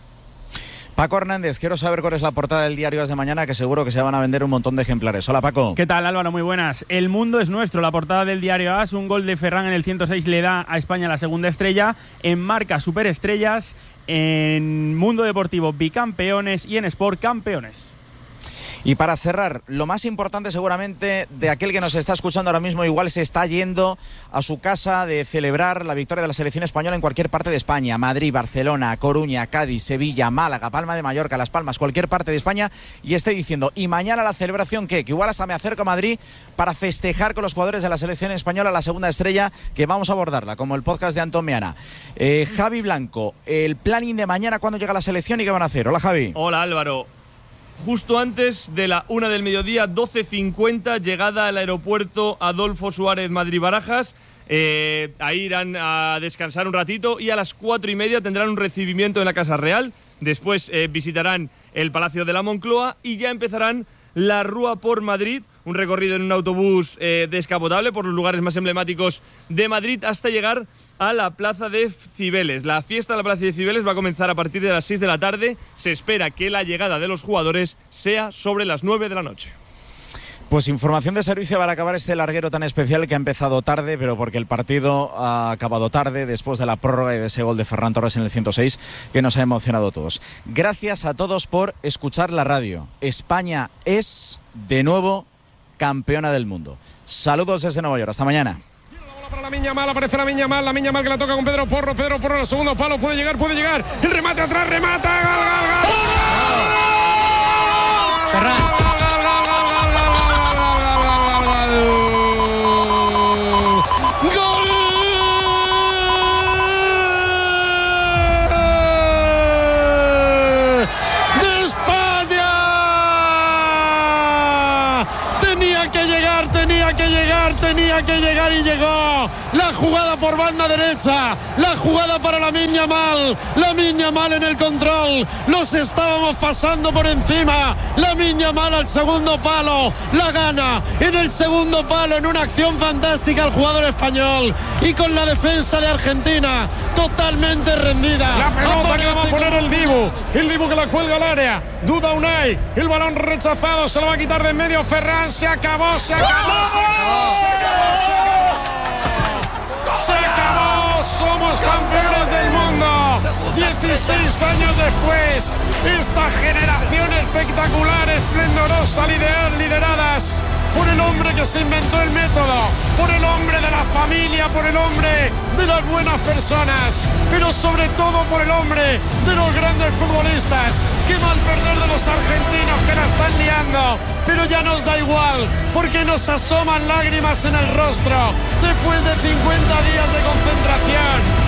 Paco Hernández, quiero saber cuál es la portada del diario AS de mañana, que seguro que se van a vender un montón de ejemplares. Hola, Paco. ¿Qué tal, Álvaro? Muy buenas. El mundo es nuestro, la portada del diario AS. Un gol de Ferran en el 106 le da a España la segunda estrella. En Marca, superestrellas. En Mundo Deportivo, bicampeones. Y en Sport, campeones. Y para cerrar, lo más importante seguramente de aquel que nos está escuchando ahora mismo, igual se está yendo a su casa de celebrar la victoria de la selección española en cualquier parte de España: Madrid, Barcelona, Coruña, Cádiz, Sevilla, Málaga, Palma de Mallorca, Las Palmas, cualquier parte de España, y esté diciendo, ¿y mañana la celebración qué? Que igual hasta me acerco a Madrid para festejar con los jugadores de la selección española la segunda estrella, que vamos a abordarla, como el podcast de Antón Meana. Javi Blanco, el planning de mañana, ¿cuándo llega la selección y qué van a hacer? Hola, Javi. Hola, Álvaro. Justo antes de la 1 del mediodía, 12:50, llegada al aeropuerto Adolfo Suárez Madrid-Barajas. Ahí irán a descansar un ratito y a las 4:30 tendrán un recibimiento en la Casa Real. Después visitarán el Palacio de la Moncloa y ya empezarán la Rúa por Madrid, un recorrido en un autobús descapotable por los lugares más emblemáticos de Madrid hasta llegar a la Plaza de Cibeles. La fiesta de la Plaza de Cibeles va a comenzar a partir de las 6 de la tarde. Se espera que la llegada de los jugadores sea sobre las 9 de la noche. Pues información de servicio para acabar este larguero tan especial que ha empezado tarde, pero porque el partido ha acabado tarde después de la prórroga y de ese gol de Ferran Torres en el 106 que nos ha emocionado a todos. Gracias a todos por escuchar la radio. España es de nuevo campeona del mundo. Saludos desde Nueva York. Hasta mañana. Para Lamine Yamal, aparece Lamine Yamal que la toca con Pedro Porro en el segundo palo, puede llegar, el remate atrás, remata, gol. Ferran. Tenía que llegar y llegó. La jugada por banda derecha, la jugada para Lamine Yamal en el control. Los estábamos pasando por encima. Lamine Yamal al segundo palo, la gana en el segundo palo en una acción fantástica el jugador español y con la defensa de Argentina totalmente rendida. La pelota que va a poner el Dibu que la cuelga al área. Duda Unai, el balón rechazado, se lo va a quitar de en medio Ferran. Se acabó. Somos campeones del mundo. 16 años después, esta generación espectacular, esplendorosa, lideradas por el hombre que se inventó el método, por el hombre de la familia, por el hombre de las buenas personas, pero sobre todo por el hombre de los grandes futbolistas. Qué mal perder de los argentinos que la están liando, pero ya nos da igual, porque nos asoman lágrimas en el rostro después de 50 días de concentración.